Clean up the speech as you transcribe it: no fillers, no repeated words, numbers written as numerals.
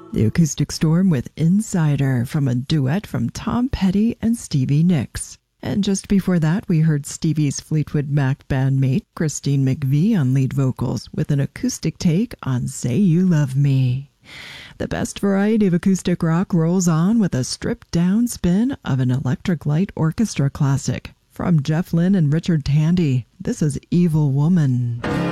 The Acoustic Storm with Insider from a duet from Tom Petty and Stevie Nicks. And just before that, we heard Stevie's Fleetwood Mac bandmate Christine McVie on lead vocals with an acoustic take on Say You Love Me. The best variety of acoustic rock rolls on with a stripped-down spin of an Electric Light Orchestra classic. From Jeff Lynne and Richard Tandy, this is Evil Woman.